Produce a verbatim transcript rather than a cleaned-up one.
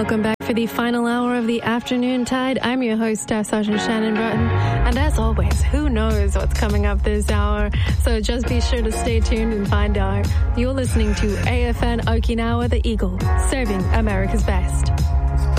Welcome back for the final hour of the Afternoon Tide. I'm your host, Staff Sergeant Shannon Broughton. And as always, who knows what's coming up this hour? So just be sure to stay tuned and find out. You're listening to A F N Okinawa The Eagle, serving America's best.